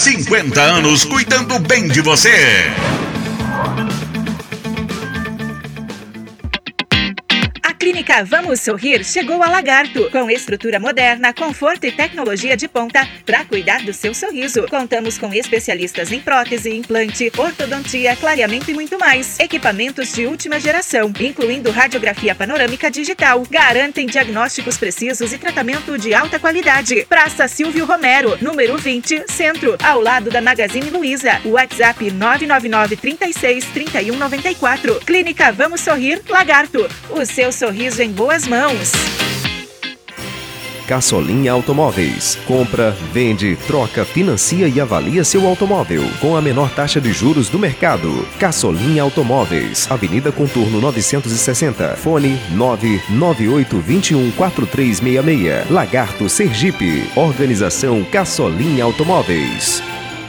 50 anos cuidando bem de você. Clínica Vamos Sorrir chegou a Lagarto, com estrutura moderna, conforto e tecnologia de ponta para cuidar do seu sorriso. Contamos com especialistas em prótese, implante, ortodontia, clareamento e muito mais. Equipamentos de última geração, incluindo radiografia panorâmica digital. Garantem diagnósticos precisos e tratamento de alta qualidade. Praça Silvio Romero, número 20, Centro, ao lado da Magazine Luiza. WhatsApp 999 36 31 94. Clínica Vamos Sorrir, Lagarto. O seu sorriso em boas mãos. Caçolinha Automóveis. Compra, vende, troca, financia e avalia seu automóvel com a menor taxa de juros do mercado. Caçolinha Automóveis. Avenida Contorno 960. Fone 998214366. Lagarto, Sergipe. Organização Caçolinha Automóveis.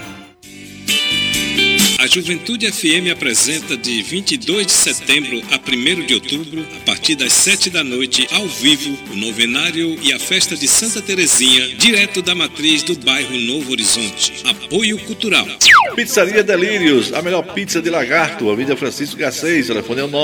A Juventude FM apresenta de 22 de setembro a 1º de outubro, a partir das 7 da noite, ao vivo, o novenário e a festa de Santa Terezinha, direto da matriz do bairro Novo Horizonte. Apoio cultural. Pizzaria Delírios, a melhor pizza de Lagarto, Avenida Francisco Garcês, telefone é o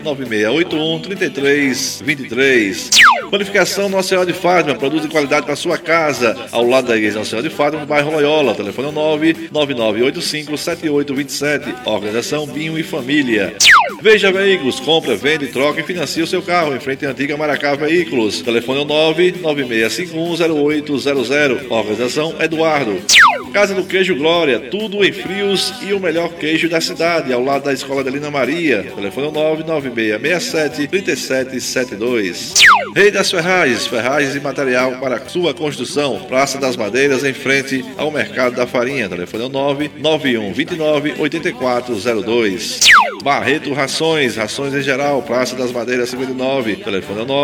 99681-3323. Panificação Nossa Senhora de Fátima, produto de qualidade para sua casa, ao lado da Igreja Nossa Senhora de Fátima, no bairro Loyola, telefone é o 99985-7827. Organização Binho e Família. Veja Veículos, compra, vende, troca e financia o seu carro em frente à antiga Maracá Veículos. Telefone é o 996510800. Organização Eduardo. Casa do Queijo Glória, tudo em frios e o melhor queijo da cidade, ao lado da Escola Adelina Maria. Telefone é o 99667-3772. Rei das Ferragens, ferragens e material para sua construção. Praça das Madeiras, em frente ao Mercado da Farinha. Telefone é o 99129-8402. Barreto Rações, rações em geral, Praça das Madeiras 59. Telefone é o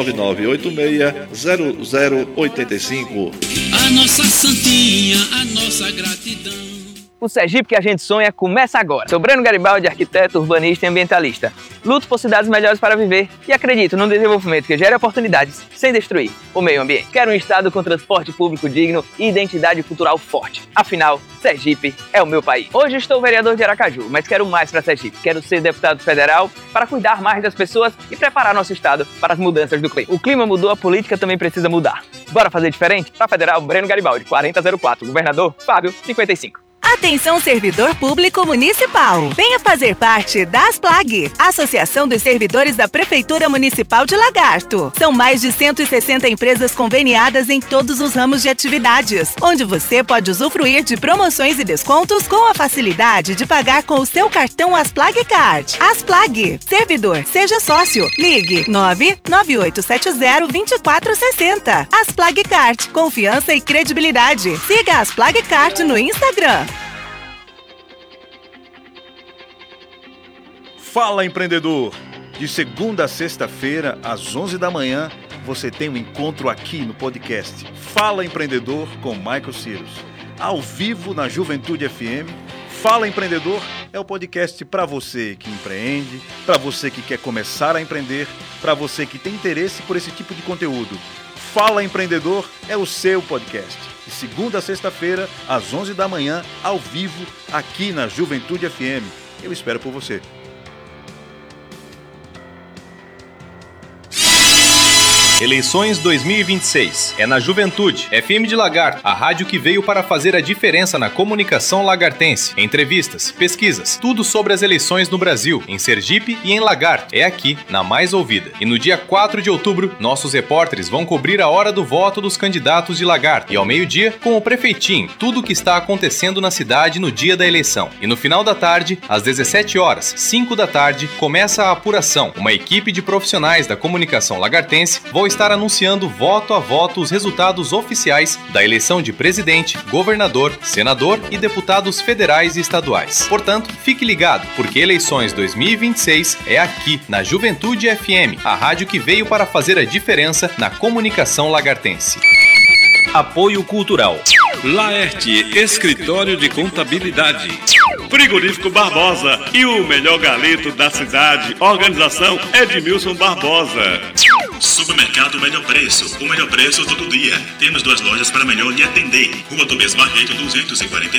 99986-0085. A nossa santinha, a nossa gratidão. O Sergipe que a gente sonha começa agora. Sou Breno Garibaldi, arquiteto, urbanista e ambientalista. Luto por cidades melhores para viver e acredito num desenvolvimento que gere oportunidades sem destruir o meio ambiente. Quero um estado com transporte público digno e identidade cultural forte. Afinal, Sergipe é o meu país. Hoje estou vereador de Aracaju, mas quero mais para Sergipe. Quero ser deputado federal para cuidar mais das pessoas e preparar nosso estado para as mudanças do clima. O clima mudou, a política também precisa mudar. Bora fazer diferente? Para federal, Breno Garibaldi, 4004. Governador, Fábio, 55. Atenção, servidor público municipal. Venha fazer parte da ASPLAG, Associação dos Servidores da Prefeitura Municipal de Lagarto. São mais de 160 empresas conveniadas em todos os ramos de atividades, onde você pode usufruir de promoções e descontos com a facilidade de pagar com o seu cartão ASPLAG Card. ASPLAG. Servidor, seja sócio. Ligue 99870-2460. ASPLAG Card. Confiança e credibilidade. Siga a ASPLAG Card no Instagram. Fala, empreendedor! De segunda a sexta-feira, às 11 da manhã, você tem um encontro aqui no podcast Fala Empreendedor com Michael Cyrus. Ao vivo na Juventude FM, Fala Empreendedor é o podcast para você que empreende, para você que quer começar a empreender, para você que tem interesse por esse tipo de conteúdo. Fala Empreendedor é o seu podcast. De segunda a sexta-feira, às 11 da manhã, ao vivo, aqui na Juventude FM. Eu espero por você. Eleições 2026. É na Juventude, FM de Lagarto, a rádio que veio para fazer a diferença na comunicação lagartense. Entrevistas, pesquisas, tudo sobre as eleições no Brasil, em Sergipe e em Lagarto. É aqui, na mais ouvida. E no dia 4 de outubro, nossos repórteres vão cobrir a hora do voto dos candidatos de Lagarto. E ao meio-dia, com o prefeitinho, tudo o que está acontecendo na cidade no dia da eleição. E no final da tarde, às 17 horas, 5 da tarde, começa a apuração. Uma equipe de profissionais da comunicação lagartense vão estar anunciando voto a voto os resultados oficiais da eleição de presidente, governador, senador e deputados federais e estaduais. Portanto, fique ligado, porque eleições 2026 é aqui, na Juventude FM, a rádio que veio para fazer a diferença na comunicação lagartense. Apoio cultural. Laerte, Escritório de Contabilidade. Frigorífico Barbosa e o melhor galeto da cidade. Organização Edmilson Barbosa. Supermercado Melhor Preço. O melhor preço todo dia. Temos 2 lojas para melhor lhe atender. Rua Tobias Barreto, 240.